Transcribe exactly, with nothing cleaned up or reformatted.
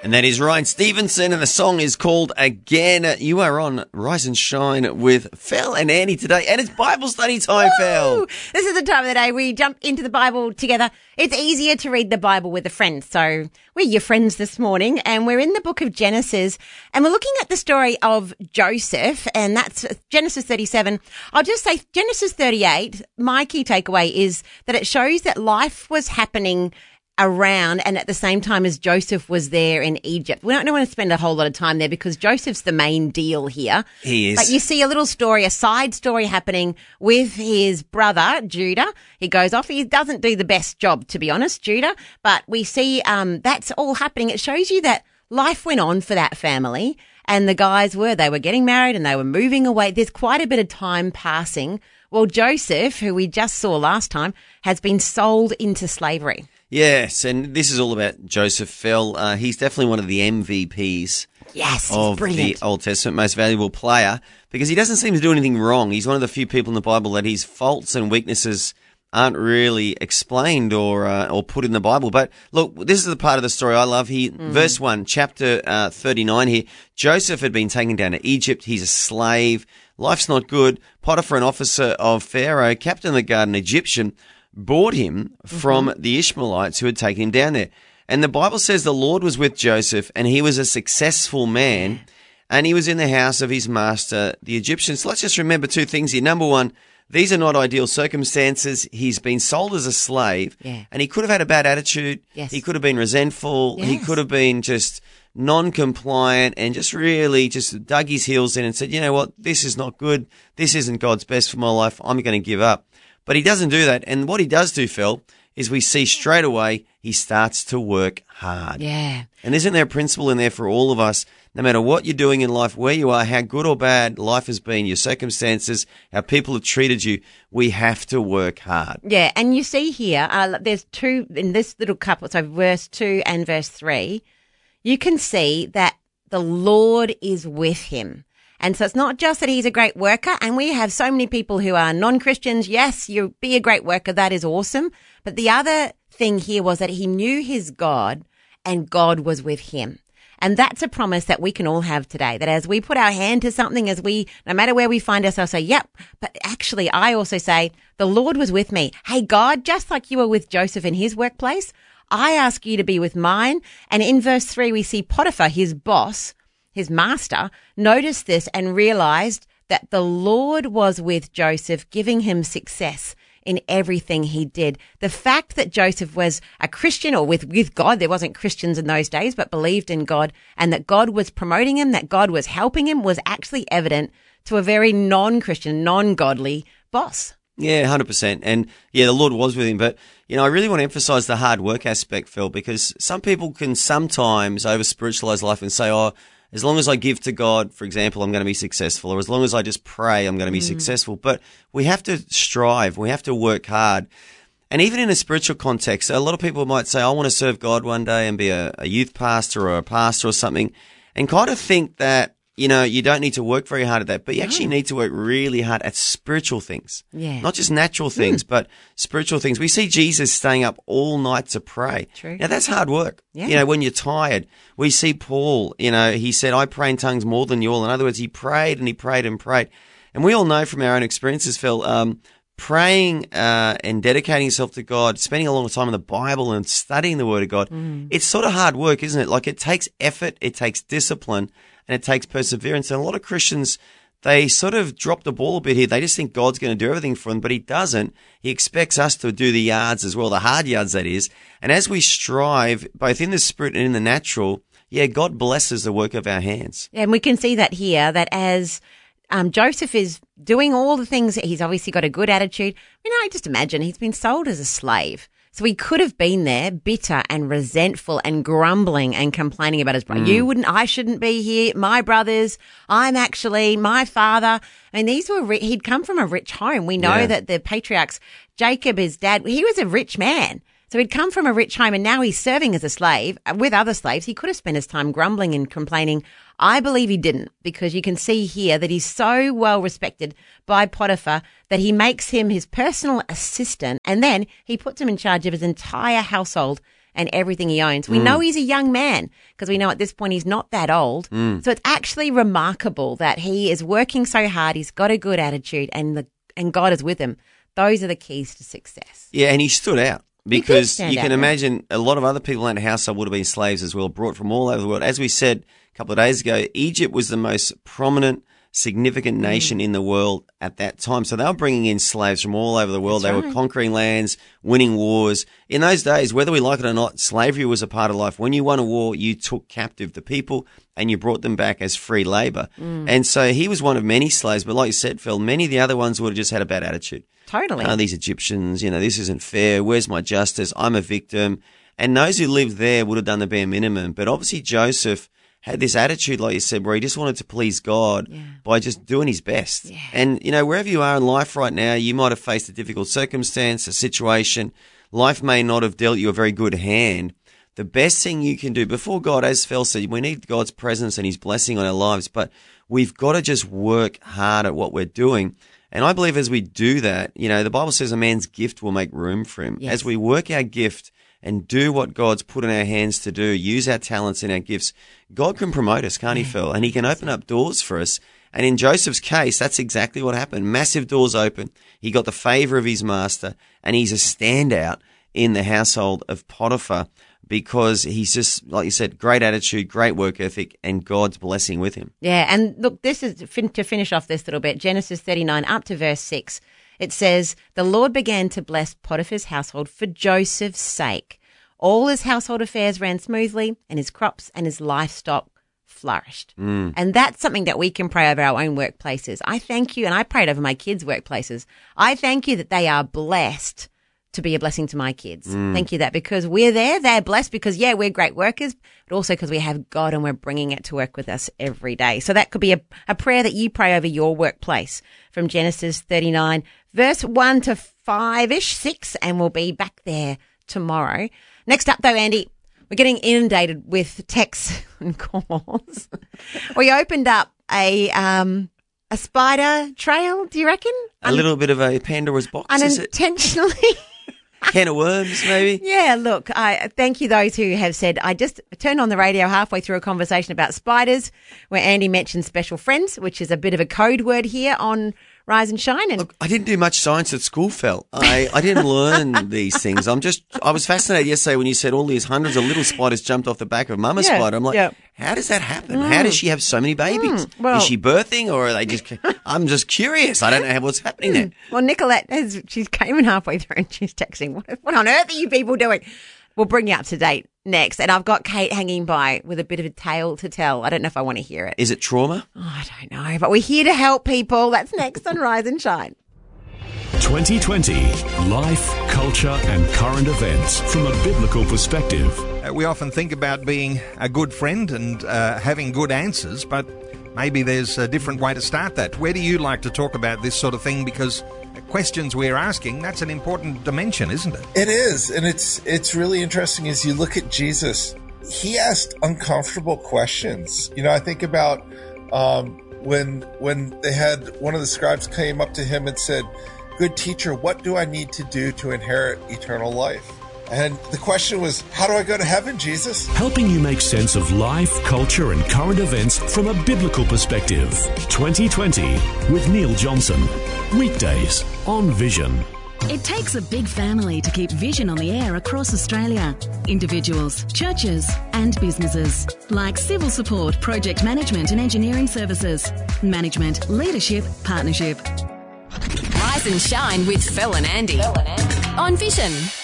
And that is Ryan Stevenson, and the song is called Again. You are on Rise and Shine with Phil and Annie today, and it's Bible study time, Phil. This is the time of the day we jump into the Bible together. It's easier to read the Bible with a friend, so we're your friends this morning, and we're in the book of Genesis, and we're looking at the story of Joseph, and that's Genesis thirty-seven. I'll just say Genesis thirty-eight, my key takeaway is that it shows that life was happening around and at the same time as Joseph was there in Egypt. We don't want to spend a whole lot of time there because Joseph's the main deal here. He is. But you see a little story, a side story happening with his brother, Judah. He goes off. He doesn't do the best job, to be honest, Judah. But we see um, that's all happening. It shows you that life went on for that family and the guys were, they were getting married and they were moving away. There's quite a bit of time passing. Well, Joseph, who we just saw last time, has been sold into slavery. Yes, and this is all about Joseph, Phil. Uh, he's definitely one of the M V Ps yes, of brilliant. the Old Testament, most valuable player, because he doesn't seem to do anything wrong. He's one of the few people in the Bible that his faults and weaknesses aren't really explained or uh, or put in the Bible. But look, this is the part of the story I love. He, mm. Verse one, chapter uh, thirty-nine here, Joseph had been taken down to Egypt. He's a slave. Life's not good. Potiphar, an officer of Pharaoh, captain of the guard, an Egyptian, bought him from mm-hmm. the Ishmaelites who had taken him down there. And the Bible says the Lord was with Joseph and he was a successful man and he was in the house of his master, the Egyptians. So let's just remember two things here. Number one, these are not ideal circumstances. He's been sold as a slave yeah. and he could have had a bad attitude. Yes. He could have been resentful. Yes. He could have been just non-compliant and just really just dug his heels in and said, you know what, this is not good. This isn't God's best for my life. I'm going to give up. But he doesn't do that. And what he does do, Phil, is we see straight away he starts to work hard. Yeah. And isn't there a principle in there for all of us? No matter what you're doing in life, where you are, how good or bad life has been, your circumstances, how people have treated you, we have to work hard. Yeah. And you see here, uh, there's two in this little couple, so verse two and verse three, you can see that the Lord is with him. And so it's not just that he's a great worker, and we have so many people who are non-Christians. Yes, you be a great worker. That is awesome. But the other thing here was that he knew his God and God was with him. And that's a promise that we can all have today, that as we put our hand to something, as we, no matter where we find ourselves, say, yep. But actually, I also say, the Lord was with me. Hey, God, just like you were with Joseph in his workplace, I ask you to be with mine. And in verse three, we see Potiphar, his boss, his master, noticed this and realized that the Lord was with Joseph, giving him success in everything he did. The fact that Joseph was a Christian or with, with God, there wasn't Christians in those days, but believed in God, and that God was promoting him, that God was helping him, was actually evident to a very non-Christian, non-godly boss. Yeah, one hundred percent. And yeah, the Lord was with him. But, you know, I really want to emphasize the hard work aspect, Phil, because some people can sometimes over-spiritualize life and say, oh, as long as I give to God, for example, I'm going to be successful, or as long as I just pray, I'm going to be mm. successful. But we have to strive. We have to work hard. And even in a spiritual context, a lot of people might say, I want to serve God one day and be a, a youth pastor or a pastor or something, and kind of think that, you know, you don't need to work very hard at that, but you actually No. need to work really hard at spiritual things. Yeah. Not just natural things, mm. but spiritual things. We see Jesus staying up all night to pray. True. Now, that's hard work. Yeah. You know, when you're tired. We see Paul, you know, he said, I pray in tongues more than you all. In other words, he prayed and he prayed and prayed. And we all know from our own experiences, Phil, um, praying uh, and dedicating yourself to God, spending a long time in the Bible and studying the Word of God, mm. it's sort of hard work, isn't it? Like, it takes effort, it takes discipline, and it takes perseverance. And a lot of Christians, they sort of drop the ball a bit here. They just think God's going to do everything for them, but he doesn't. He expects us to do the yards as well, the hard yards, that is. And as we strive, both in the spirit and in the natural, yeah, God blesses the work of our hands. And we can see that here, that as um, Joseph is doing all the things, he's obviously got a good attitude. You know, just imagine he's been sold as a slave. So he could have been there bitter and resentful and grumbling and complaining about his brother. Mm. You wouldn't, I shouldn't be here. My brothers, I'm actually, my father. I mean, these were, he'd come from a rich home. We know yeah. that the patriarchs, Jacob, his dad, he was a rich man. So he'd come from a rich home and now he's serving as a slave with other slaves. He could have spent his time grumbling and complaining. I believe he didn't, because you can see here that he's so well respected by Potiphar that he makes him his personal assistant, and then he puts him in charge of his entire household and everything he owns. We mm. know he's a young man because we know at this point he's not that old. Mm. So it's actually remarkable that he is working so hard. He's got a good attitude and the and God is with him. Those are the keys to success. Yeah, and he stood out because you can out, imagine right? a lot of other people in that household would have been slaves as well, brought from all over the world. As we said a couple of days ago, Egypt was the most prominent, significant nation mm. in the world at that time. So they were bringing in slaves from all over the world. That's they right. were conquering lands, winning wars. In those days, whether we like it or not, slavery was a part of life. When you won a war, you took captive the people and you brought them back as free labor. Mm. And so he was one of many slaves. But like you said, Phil, many of the other ones would have just had a bad attitude. Totally. Uh, these Egyptians, you know, this isn't fair. Where's my justice? I'm a victim. And those who lived there would have done the bare minimum. But obviously Joseph had this attitude, like you said, where he just wanted to please God yeah. by just doing his best. Yeah. And, you know, wherever you are in life right now, you might have faced a difficult circumstance, a situation. Life may not have dealt you a very good hand. The best thing you can do before God, as Phil said, we need God's presence and his blessing on our lives, but we've got to just work hard at what we're doing. And I believe as we do that, you know, the Bible says a man's gift will make room for him. Yes. As we work our gift and do what God's put in our hands to do, use our talents and our gifts, God can promote us, can't he, Phil? And he can open up doors for us. And in Joseph's case, that's exactly what happened. Massive doors open. He got the favor of his master, and he's a standout in the household of Potiphar because he's just, like you said, great attitude, great work ethic, and God's blessing with him. Yeah, and look, this is to finish off this little bit, Genesis thirty-nine up to verse six. It says, the Lord began to bless Potiphar's household for Joseph's sake. All his household affairs ran smoothly, and his crops and his livestock flourished. Mm. And that's something that we can pray over our own workplaces. I thank you, and I prayed over my kids' workplaces. I thank you that they are blessed to be a blessing to my kids. Mm. Thank you that because we're there, they're blessed because, yeah, we're great workers, but also because we have God and we're bringing it to work with us every day. So that could be a, a prayer that you pray over your workplace from Genesis thirty-nine, verse one to five-ish, six, and we'll be back there tomorrow. Next up, though, Andy, we're getting inundated with texts and calls. We opened up a um, a spider trail, do you reckon? A Un- little bit of a Pandora's box, unintentionally. Is it? Can of worms, maybe? Yeah, look, I thank you those who have said, I just turned on the radio halfway through a conversation about spiders where Andy mentioned special friends, which is a bit of a code word here on Rise and Shine. And look, I didn't do much science at school, Phil. I, I didn't learn these things. I'm just, I was fascinated yesterday when you said all these hundreds of little spiders jumped off the back of Mama yeah, Spider. I'm like, yeah. how does that happen? Mm. How does she have so many babies? Mm, well, is she birthing or are they just, I'm just curious. I don't know what's happening there. Well, Nicolette, has, she's came in halfway through and she's texting, what, what on earth are you people doing? We'll bring you up to date next. And I've got Kate hanging by with a bit of a tale to tell. I don't know if I want to hear it. Is it trauma? Oh, I don't know. But we're here to help people. That's next on Rise and Shine. twenty twenty, life, culture and current events from a biblical perspective. Uh, we often think about being a good friend and uh, having good answers, but maybe there's a different way to start that. Where do you like to talk about this sort of thing? Because questions we're asking, that's an important dimension, isn't it? It is, and it's it's really interesting as you look at Jesus. He asked uncomfortable questions. You know, I think about um, when when they had one of the scribes came up to him and said, "Good teacher, what do I need to do to inherit eternal life?" And the question was, how do I go to heaven, Jesus? Helping you make sense of life, culture and current events from a biblical perspective. twenty twenty with Neil Johnson. Weekdays on Vision. It takes a big family to keep Vision on the air across Australia. Individuals, churches and businesses. Like civil support, project management and engineering services. Management, leadership, partnership. Rise and Shine with Phil and Andy. Phil and Andy. On Vision.